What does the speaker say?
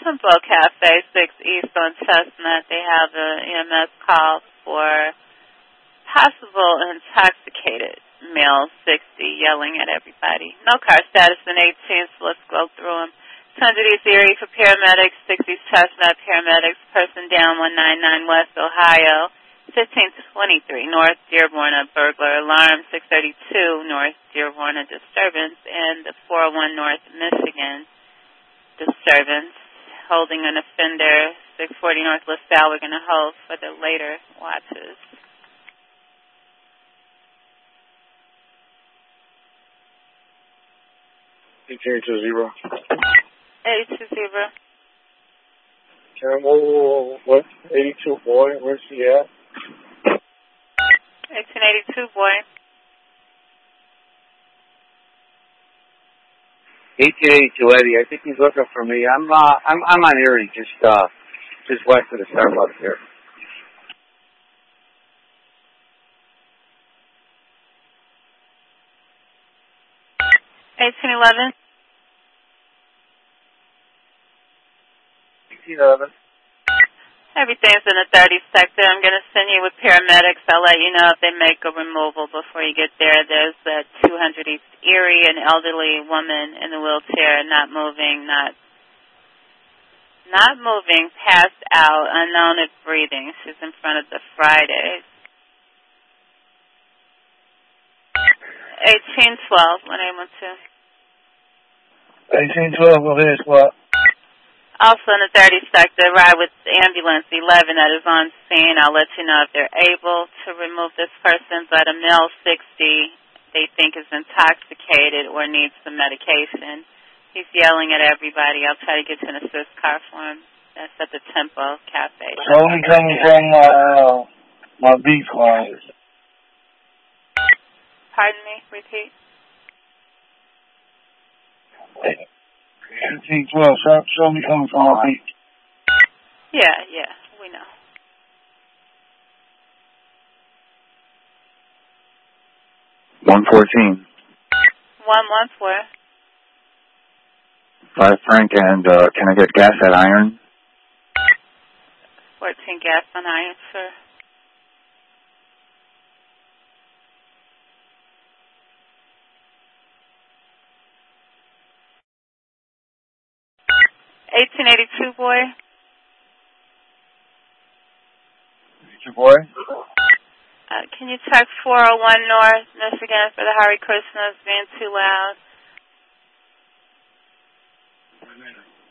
Simple Cafe, 6 East on Chestnut. They have an EMS call for possible intoxicated male 60 yelling at everybody. No car status in 18, so let's go through them. 100 East Erie for paramedics, 60 Chestnut paramedics, person down 199 West Ohio, 1523 North Dearborn, a burglar alarm, 632 North Dearborn, a disturbance, and the 401 North Michigan disturbance, holding an offender, 640 North LaSalle. We're going to hold for the later watches. $1820. 820. Campbell, what? 82 boy, where's he at? 1882 boy. 1882 Eddie. I think he's looking for me. I'm on Erie, just west of the Starbucks here. 1811. 1811. Everything's in the 30 sector. I'm going to send you with paramedics. I'll let you know if they make a removal before you get there. There's a 200 East Erie, an elderly woman in the wheelchair, not moving, passed out, unknown at breathing. She's in front of the Fridays. 1812, 1812. 1812, go ahead, squad. Also in the 30 sector, ride with ambulance 11 that is on scene. I'll let you know if they're able to remove this person, but a male 60 they think is intoxicated or needs some medication. He's yelling at everybody. I'll try to get you an assist car for him. That's at the Tempo Cafe. It's only coming from my B squad. Pardon me? Repeat. 1812, show me coming from my beat. Yeah, we know. $114. 114. 5 Frank, and can I get gas at Iron? 14 gas on Iron, sir. $1882 boy. 82 boy. Can you check 401 North Michigan for the Hare Krishnas being too loud?